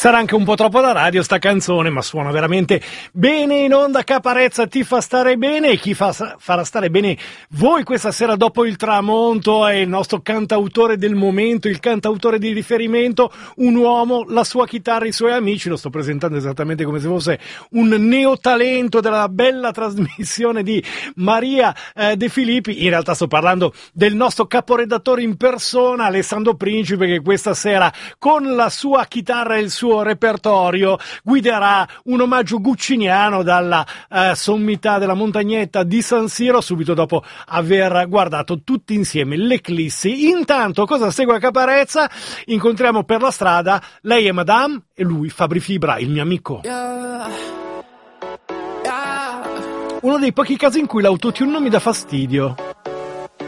Sarà anche un po' troppo da radio sta canzone, ma suona veramente bene in onda. Caparezza ti fa stare bene, e chi farà stare bene voi questa sera dopo il tramonto è il nostro cantautore del momento, il cantautore di riferimento, un uomo, la sua chitarra, i suoi amici. Lo sto presentando esattamente come se fosse un neotalento della bella trasmissione di Maria De Filippi. In realtà sto parlando del nostro caporedattore in persona, Alessandro Principe, che questa sera con la sua chitarra e il suo repertorio guiderà un omaggio gucciniano dalla sommità della montagnetta di San Siro, subito dopo aver guardato tutti insieme l'eclissi. Intanto cosa segue a Caparezza? Incontriamo per la strada, lei è Madame e lui Fabri Fibra, il mio amico. Uno dei pochi casi in cui l'autotune non mi dà fastidio.